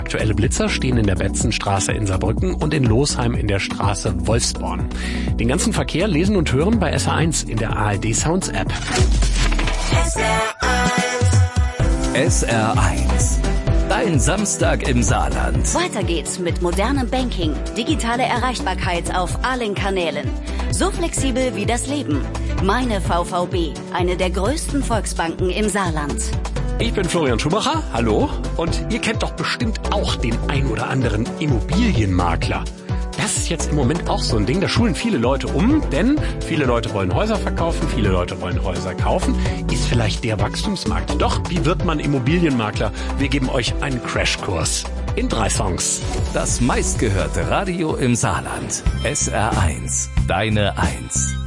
Aktuelle Blitzer stehen in der Betzenstraße in Saarbrücken und in Losheim in der Straße Wolfsborn. Den ganzen Verkehr lesen und hören bei SR1 in der ARD Sounds App. SR1. Dein Samstag im Saarland. Weiter geht's mit modernem Banking, digitale Erreichbarkeit auf allen Kanälen. So flexibel wie das Leben. Meine VVB, eine der größten Volksbanken im Saarland. Ich bin Florian Schumacher, hallo. Und ihr kennt doch bestimmt auch den ein oder anderen Immobilienmakler. Das ist jetzt im Moment auch so ein Ding, da schulen viele Leute um, denn viele Leute wollen Häuser verkaufen, viele Leute wollen Häuser kaufen. Ist vielleicht der Wachstumsmarkt. Doch, wie wird man Immobilienmakler? Wir geben euch einen Crashkurs in 3 Songs. Das meistgehörte Radio im Saarland. SR1, deine 1.